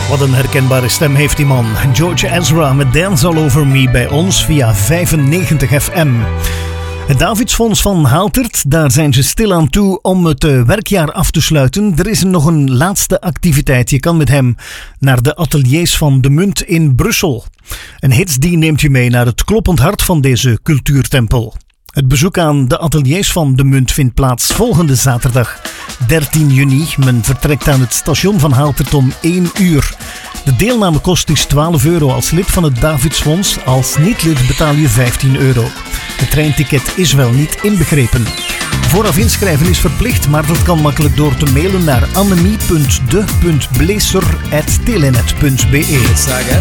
Wat een herkenbare stem heeft die man. George Ezra met Dance All Over Me bij ons via 95 FM. Het Davidsfonds van Haaltert, daar zijn ze stilaan toe om het werkjaar af te sluiten. Er is nog een laatste activiteit. Je kan met hem naar de ateliers van De Munt in Brussel. Een hits die neemt je mee naar het kloppend hart van deze cultuurtempel. Het bezoek aan de ateliers van De Munt vindt plaats volgende zaterdag 13 juni. Men vertrekt aan het station van Haaltert om 1 uur. De deelnamekost is €12 als lid van het Davidsfonds. Als niet-lid betaal je €15. Het treinticket is wel niet inbegrepen. Vooraf inschrijven is verplicht, maar dat kan makkelijk door te mailen naar annemie.de.bleeser@telenet.be.